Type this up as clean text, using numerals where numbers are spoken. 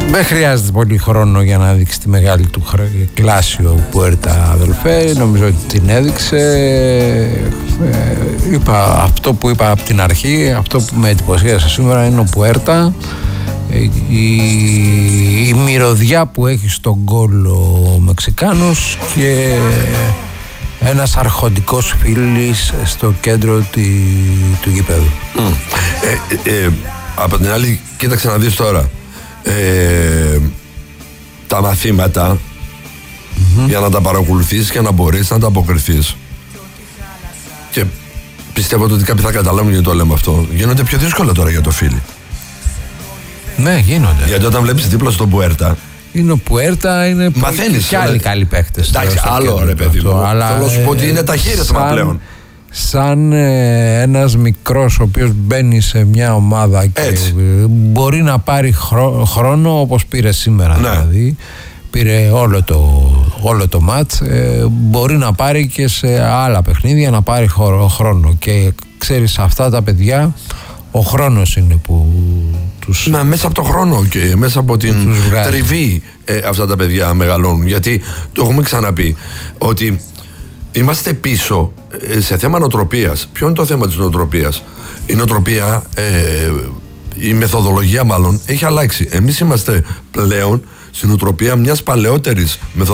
Δεν χρειάζεται πολύ χρόνο για να δείξει τη μεγάλη του κλάση ο Πουέρτα, αδελφέ. Νομίζω ότι την έδειξε. Είπα αυτό που είπα από την αρχή. Αυτό που με εντυπωσίασε σήμερα είναι ο Πουέρτα. Η μυρωδιά που έχει στον γκολ ο Μεξικάνος και ένας αρχοντικός φίλης στο κέντρο του γήπεδου. Από την άλλη, κοίταξε να δεις τώρα τα μαθήματα για να τα παρακολουθείς και να μπορείς να τα αποκριθείς. Και πιστεύω ότι κάποιοι θα καταλάβουν γιατί το λέμε αυτό. Γίνονται πιο δύσκολα τώρα για το φίλι. Ναι, γίνονται. Γιατί όταν βλέπεις δίπλα στον Πουέρτα, είναι ο Πουέρτα, είναι μαθαίνεις και άλλοι καλοί παίχτες. Εντάξει, άλλο ρε παιδί μου. Θέλω να σου πω ότι είναι ταχύρεσμα πλέον. Σαν ένας μικρός ο οποίος μπαίνει σε μια ομάδα και μπορεί να πάρει χρόνο όπως πήρε σήμερα, ναι. Δηλαδή πήρε όλο το μάτς, μπορεί να πάρει και σε άλλα παιχνίδια να πάρει χρόνο και ξέρεις, αυτά τα παιδιά ο χρόνος είναι που τους... Να, μέσα από το χρόνο και μέσα από την τριβή αυτά τα παιδιά μεγαλώνουν, γιατί το έχουμε ξαναπεί ότι είμαστε πίσω σε θέμα νοοτροπίας. Ποιο είναι το θέμα της νοοτροπίας? Η νοοτροπία, η μεθοδολογία μάλλον, έχει αλλάξει. Εμείς είμαστε πλέον στην νοοτροπία μιας παλαιότερης μεθοδολογίας.